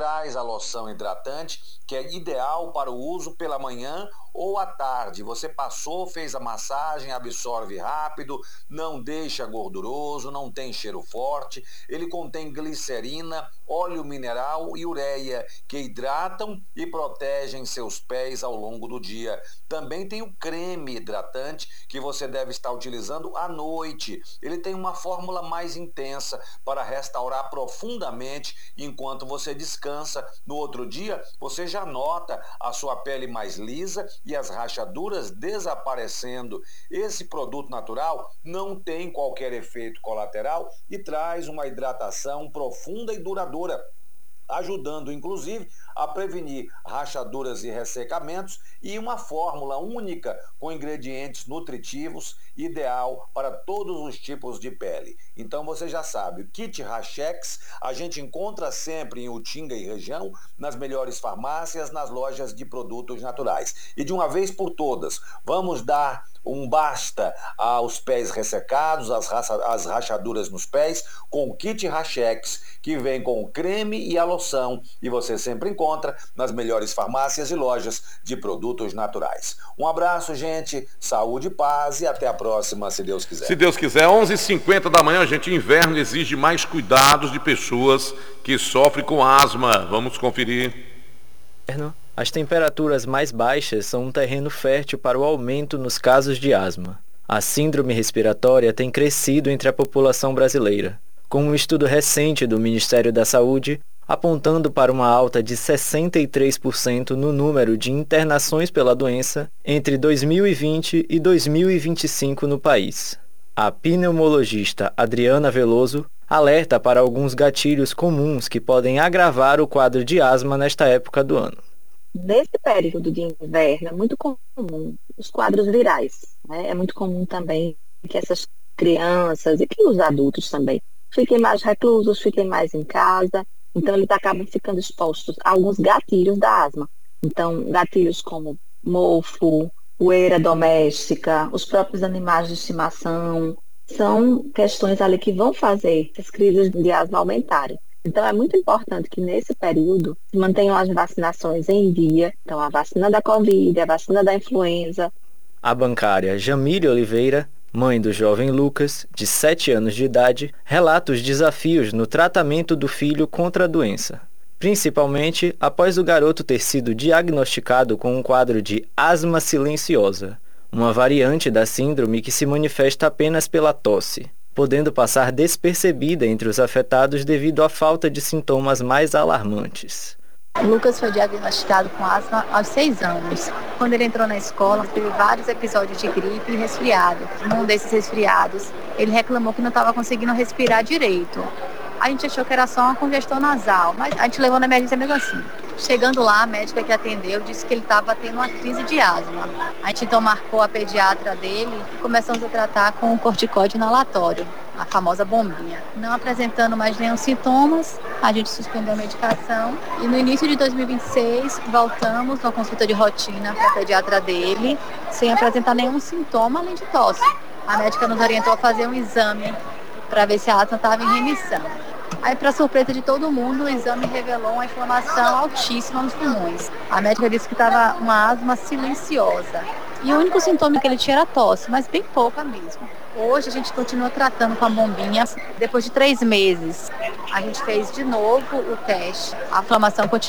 traz a loção hidratante, que é ideal para o uso pela manhã ou à tarde. Você passou, fez a massagem, absorve rápido, não deixa gorduroso, não tem cheiro forte. Ele contém glicerina, óleo mineral e ureia, que hidratam e protegem seus pés ao longo do dia. Também tem o creme hidratante, que você deve estar utilizando à noite. Ele tem uma fórmula mais intensa para restaurar profundamente enquanto você descansa. No outro dia, você já nota a sua pele mais lisa e as rachaduras desaparecendo. Esse produto natural não tem qualquer efeito colateral e traz uma hidratação profunda e duradoura, ajudando inclusive a prevenir rachaduras e ressecamentos, e uma fórmula única com ingredientes nutritivos, ideal para todos os tipos de pele. Então você já sabe, o Kit Rachex a gente encontra sempre em Utinga e região, nas melhores farmácias, nas lojas de produtos naturais. E de uma vez por todas, vamos dar um basta aos pés ressecados, às rachaduras nos pés, com o Kit Rachex, que vem com o creme e a loção, e você sempre encontra nas melhores farmácias e lojas de produtos naturais. Um abraço, gente, saúde, paz e até a próxima, se Deus quiser. Se Deus quiser, 11h50 da manhã, gente, inverno exige mais cuidados de pessoas que sofrem com asma. Vamos conferir. As temperaturas mais baixas são um terreno fértil para o aumento nos casos de asma. A síndrome respiratória tem crescido entre a população brasileira, com um estudo recente do Ministério da Saúde apontando para uma alta de 63% no número de internações pela doença entre 2020 e 2025 no país. A pneumologista Adriana Veloso alerta para alguns gatilhos comuns que podem agravar o quadro de asma nesta época do ano. Nesse período de inverno é muito comum os quadros virais, né? É muito comum também que essas crianças e que os adultos também fiquem mais reclusos, fiquem mais em casa. Então eles acabam ficando expostos a alguns gatilhos da asma. Então gatilhos como mofo, poeira doméstica, os próprios animais de estimação, são questões ali que vão fazer essas crises de asma aumentarem. Então, é muito importante que, nesse período, se mantenham as vacinações em dia. Então, a vacina da Covid, a vacina da influenza. A bancária Jamília Oliveira, mãe do jovem Lucas, de 7 anos de idade, relata os desafios no tratamento do filho contra a doença, principalmente após o garoto ter sido diagnosticado com um quadro de asma silenciosa, uma variante da síndrome que se manifesta apenas pela tosse, podendo passar despercebida entre os afetados devido à falta de sintomas mais alarmantes. Lucas foi diagnosticado com asma aos 6 anos. Quando ele entrou na escola, teve vários episódios de gripe e resfriado. Num desses resfriados, ele reclamou que não estava conseguindo respirar direito. A gente achou que era só uma congestão nasal, mas a gente levou na emergência mesmo assim. Chegando lá, a médica que atendeu disse que ele estava tendo uma crise de asma. A gente então marcou a pediatra dele e começamos a tratar com o corticóide inalatório, a famosa bombinha. Não apresentando mais nenhum sintomas, a gente suspendeu a medicação e no início de 2026 voltamos na consulta de rotina para a pediatra dele, sem apresentar nenhum sintoma além de tosse. A médica nos orientou a fazer um exame para ver se a asma estava em remissão. Aí, para surpresa de todo mundo, o exame revelou uma inflamação altíssima nos pulmões. A médica disse que estava uma asma silenciosa. E o único sintoma que ele tinha era tosse, mas bem pouca mesmo. Hoje a gente continua tratando com a bombinha. Depois de 3 meses, a gente fez de novo o teste. A inflamação continua.